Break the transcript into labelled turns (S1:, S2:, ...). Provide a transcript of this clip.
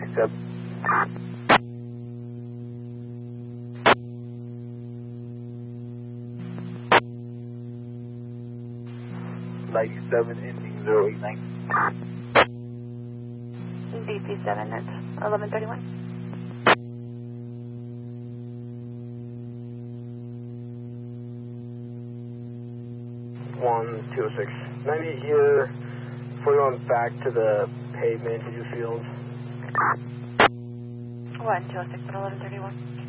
S1: 97. Ending 089.
S2: DP7 at 1131.
S3: 126. 98 here, before going back to the pavement, did you field?
S2: 126 at 1131.